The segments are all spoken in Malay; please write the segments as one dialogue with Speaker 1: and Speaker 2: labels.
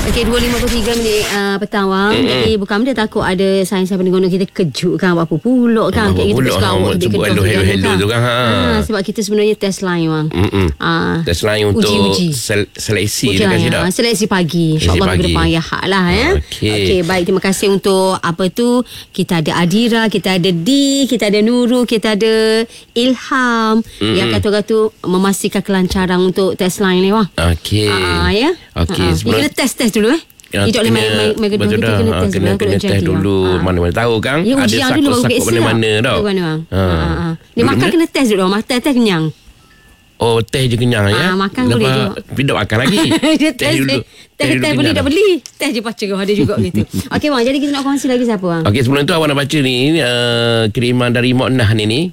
Speaker 1: Okey, 2:53 petang bang. Jadi bukan benda takut ada sains apa ngono kita kejut kan apa pula kan.
Speaker 2: Kayak
Speaker 1: kita suka awak
Speaker 2: sebut hello tu kan.
Speaker 1: Sebab kita sebenarnya test line bang.
Speaker 2: Test line untuk
Speaker 1: uji.
Speaker 2: Seleksi dekat sini dah.
Speaker 1: Seleksi pagi. InsyaAllah ke depan ya hak lah ya. Okey, baik, terima kasih untuk apa tu. Kita ada Adira, kita ada Di, kita ada Nurul, kita ada Ilham yang kata-kata memastikan kelancaran untuk test line ni bang.
Speaker 2: Okey.
Speaker 1: Ya.
Speaker 2: Okey,
Speaker 1: kita test dulu Tidak boleh main gedung kita
Speaker 2: kena test dulu. Mana-mana tahu kan.
Speaker 1: Ada
Speaker 2: sakut-sakut mana-mana tau.
Speaker 1: Dia makan kena test dulu. Test kenyang.
Speaker 2: Oh, teh je kenyang ya.
Speaker 1: Makan boleh je.
Speaker 2: Tapi tak makan lagi.
Speaker 1: Teh dulu. Teh boleh tak beli. Teh je baca ada juga gitu. Okey bang, jadi kita nak kongsi lagi siapa bang?
Speaker 2: Okey, sebelum tu awak nak baca ni kiriman dari Moknah ni.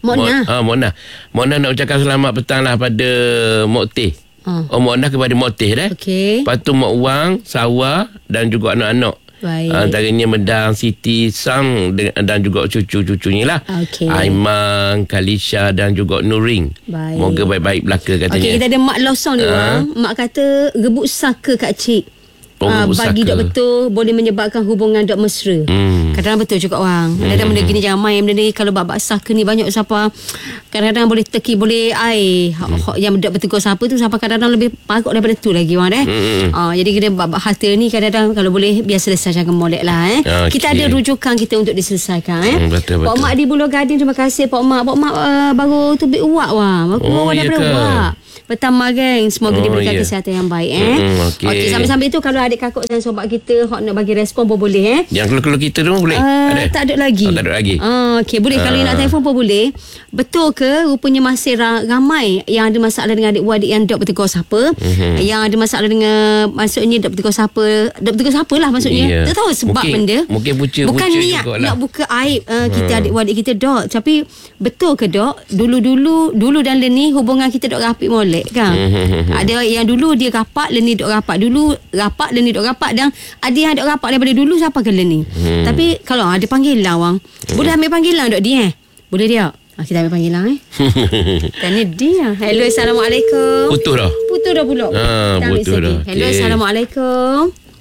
Speaker 2: Moknah nak ucapkan selamat petang lah pada Mok Teh. Moknah kepada Mok Teh dah.
Speaker 1: Okey.
Speaker 2: Lepas tu Mok Wang, Sawa dan juga anak-anak.
Speaker 1: Baik.
Speaker 2: Antaranya Medang, Siti, Sang dan juga cucu-cucunya lah.
Speaker 1: Okey.
Speaker 2: Aiman, Kalisha dan juga Nuring.
Speaker 1: Baik.
Speaker 2: Moga baik-baik belaka katanya.
Speaker 1: Okey, kita ada Mak Losong ni bang. Mak kata rebut saka kat cik. Bagi dok betul boleh menyebabkan hubungan dok mesra. Kadang-kadang betul juga orang. Kadang-kadang benda gini jangan main benda ni. Kalau bab saka ni banyak siapa kadang-kadang boleh teki boleh air. Yang dok bertegur siapa tu siapa kadang-kadang lebih parut daripada tu lagi orang jadi kita bab harta ni kadang-kadang kalau boleh biar selesai jangan molek lah Kita ada rujukan kita untuk diselesaikan
Speaker 2: betul.
Speaker 1: Pak Mak di Buloh Gading, terima kasih Pak Mak. Pak Mak baru tubik uak baru daripada uak. Pertama geng, semoga diberikan kesihatan yang baik Okey, sambil-sambil tu kalau adik kakak dan sobat kita hok nak bagi respon pun boleh
Speaker 2: Yang keluar-keluar kita tu boleh? Ada?
Speaker 1: Tak ada lagi.
Speaker 2: Tak ada lagi.
Speaker 1: Okey, boleh kalau nak telefon pun boleh. Betul ke rupanya masih ramai yang ada masalah dengan adik-adik yang dok bertegur siapa? Yang ada masalah dengan maksudnya dok bertegur siapa lah maksudnya. Tak tahu sebab benda.
Speaker 2: Mungkin bukan
Speaker 1: niat nak buka aib kita adik-adik kita dok. Tapi betul ke dok? Dulu dan Leni hubungan kita dok rapi molek kan? Ada yang dulu dia rapat, Leni dok rapat dulu, Leni dok rapat dan ada yang dok rapat daripada dulu siapa ke Leni. Tapi kalau ada panggilan wang, boleh ambil panggilan dok dia Boleh dia? Kita ambil panggilan Tanya dia. Hello, Assalamualaikum.
Speaker 2: Putus dah
Speaker 1: pula.
Speaker 2: Putus dah.
Speaker 1: Hello, Assalamualaikum.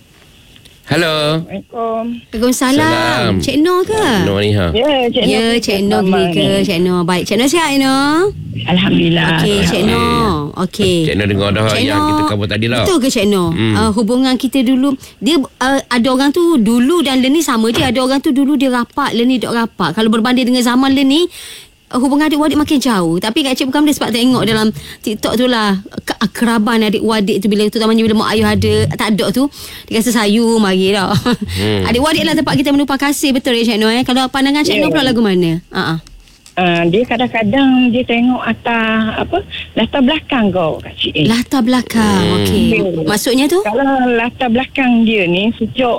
Speaker 2: Hello.
Speaker 1: Waalaikumsalam. Cik Noh ke?
Speaker 2: Noh ni
Speaker 1: Ya, Cik Noh gini ke? Cik Noh baik. Cik Noh sihat Noh?
Speaker 3: Alhamdulillah.
Speaker 1: Okey, Cik Noh. Okey.
Speaker 2: Cik Noh dengar dah yang kita cover tadi lah.
Speaker 1: Betul ke Cik Noh? Hubungan kita dulu dia ada orang tu dulu dan Leni sama je. Ada orang tu dulu dia rapat, Leni dok rapat. Kalau berbanding dengan zaman Leni, hubungan adik-adik makin jauh. Tapi Kak Cik bukan benda sebab tengok dalam TikTok tu lah keakraban adik-adik tu bila terutamanya bila mak ayah ada tak ada tu dia rasa sayu mari dah. Adik-adik lah tempat kita menumpang kasih. Betul ya Cik Noh Kalau pandangan Cik Noh pula lagu mana?
Speaker 3: Dia kadang-kadang dia tengok atas latar belakang kau Kak Cik.
Speaker 1: Latar belakang. Okey. Maksudnya tu?
Speaker 3: Kalau latar belakang dia ni sejak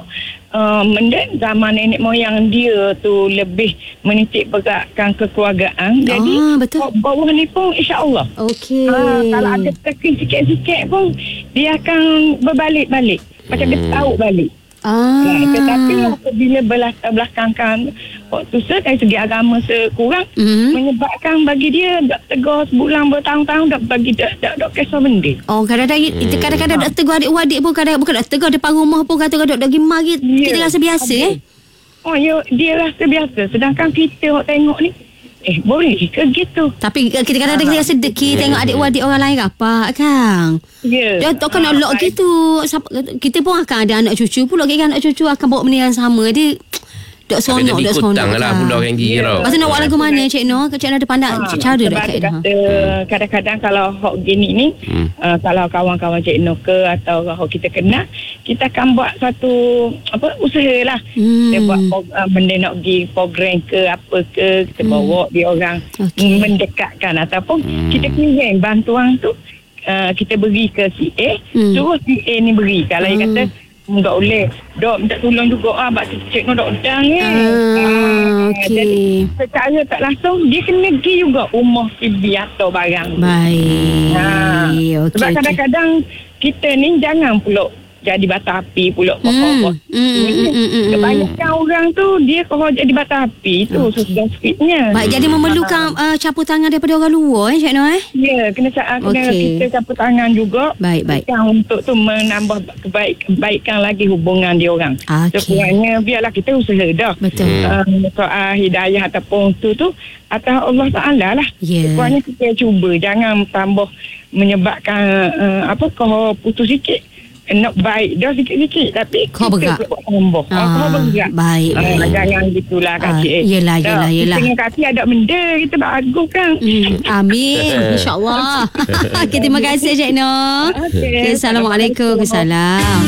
Speaker 3: zaman nenek moyang dia tu lebih menitik beratkan kekeluargaan. Jadi
Speaker 1: betul.
Speaker 3: Bawah ni pun insya-Allah.
Speaker 1: Okey.
Speaker 3: Kalau ada tekin sikit-sikit pun dia akan berbalik-balik. Macam dia tahu balik. Tetapi apabila berlatar belakangkan waktu dari segi agama sekurang menyebabkan bagi dia dok tegur sebulan bertahun-tahun dok bagi dok kisah benda.
Speaker 1: Kadang-kadang dok tegur adik-adik pun kadang bukan dok tegur depan rumah pun kata dok pergi mari kita rasa biasa
Speaker 3: dia rasa biasa sedangkan kita tengok ni boleh ke gitu.
Speaker 1: Tapi kita kadang-kadang kita rasa deki tengok adik-adik orang lain rapat kan. Dia tak nak lock gitu. Kita pun akan ada anak cucu pula. Anak cucu akan bawa benda yang sama. Dia dok sonok
Speaker 2: lah pula orang gila.
Speaker 1: Masa nak buat lagu mana Cik Noh? Cik Noh ada pandang cara dekat
Speaker 3: kadang-kadang kalau hok gini ni kalau kawan-kawan Cik Noh ke atau hok kita kenal, kita akan buat satu usaha lah. Kita buat benda nak pergi program ke apa ke, kita bawa dia orang mendekatkan ataupun kita kirim bantuan tu kita beri ke CA, suruh CA ni beri. Kalau dia kata tak boleh, dok minta tolong juga sebab Cik Noh dok udang jadi secara tak langsung dia kena pergi juga rumah TV atau barang.
Speaker 1: Baik.
Speaker 3: Sebab kadang-kadang kita ni jangan pula jadi bata api pula. Kebanyakan orang tu dia kalau jadi bata api tu sudah speednya.
Speaker 1: Baik, jadi memerlukan campur tangan daripada orang luar Cik Noh
Speaker 3: Ya, kena kita campur tangan juga.
Speaker 1: Baik.
Speaker 3: Untuk tu menambah kebaikan lagi hubungan dia orang. Sekurangnya biarlah kita usaha dah.
Speaker 1: Betul.
Speaker 3: Soal hidayah ataupun tu atas Allah Ta'ala lah. Sekurangnya kita cuba jangan tambah menyebabkan kau putus sikit. Nak baik dah sikit-sikit tapi
Speaker 1: kau bergerak.
Speaker 3: Kau bergerak.
Speaker 1: Baik.
Speaker 3: Jangan gitulah kaki.
Speaker 1: Yelah.
Speaker 3: Dengan kaki ada benda kita bagus kan.
Speaker 1: Amin. InsyaAllah. Okay, terima kasih Cik Noh.
Speaker 3: Okay.
Speaker 1: Assalamualaikum. Salam.